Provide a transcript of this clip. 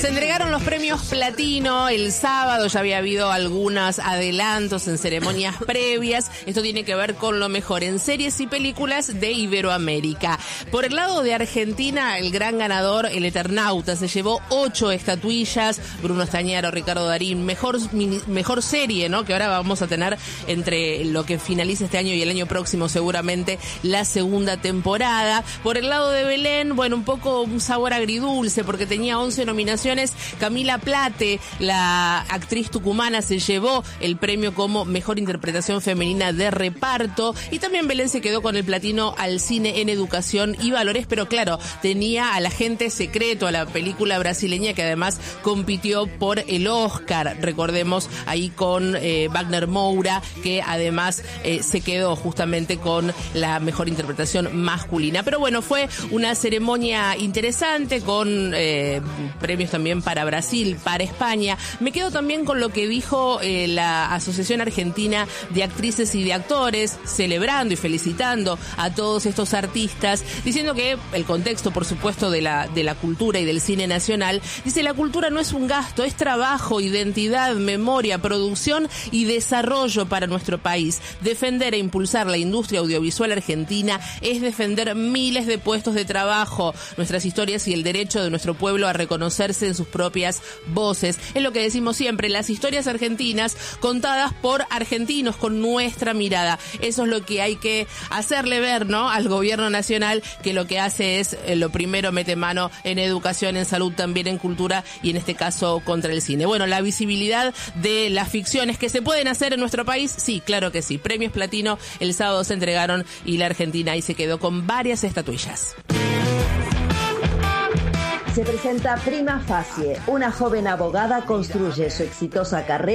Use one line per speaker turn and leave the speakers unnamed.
Se entregaron los premios Platino el sábado, ya había habido algunos adelantos en ceremonias previas. Esto tiene que ver con lo mejor en series y películas de Iberoamérica. Por el lado de Argentina, el gran ganador, El Eternauta, se llevó 8 estatuillas. Bruno Estañaro, Ricardo Darín, mejor serie, ¿no? Que ahora vamos a tener entre lo que finaliza este año y el año próximo seguramente la segunda temporada. Por el lado de Belén, bueno, un poco un sabor agridulce porque tenía 11 nominaciones. Camila Plate, la actriz tucumana, se llevó el premio como mejor interpretación femenina de reparto, y también Belén se quedó con el platino al cine en educación y valores, pero claro, tenía al agente secreto, a la película brasileña que además compitió por el Oscar, recordemos ahí con Wagner Moura, que además se quedó justamente con la mejor interpretación masculina. Pero bueno, fue una ceremonia interesante con premios también para Brasil, para España. Me quedo también con lo que dijo la Asociación Argentina de Actrices y de Actores, celebrando y felicitando a todos estos artistas, diciendo que el contexto, por supuesto, de la cultura y del cine nacional, dice: la cultura no es un gasto, es trabajo, identidad, memoria, producción y desarrollo para nuestro país. Defender e impulsar la industria audiovisual argentina es defender miles de puestos de trabajo, nuestras historias y el derecho de nuestro pueblo a reconocerse en sus propias voces. Es lo que decimos siempre, las historias argentinas contadas por argentinos con nuestra mirada. Eso es lo que hay que hacerle ver, ¿no?, al gobierno nacional, que lo que hace es, lo primero, mete mano en educación, en salud, también en cultura y en este caso contra el cine. Bueno, la visibilidad de las ficciones que se pueden hacer en nuestro país, sí, claro que sí. Premios Platino el sábado se entregaron y la Argentina ahí se quedó con varias estatuillas.
Se presenta Prima Facie. Una joven abogada construye su exitosa carrera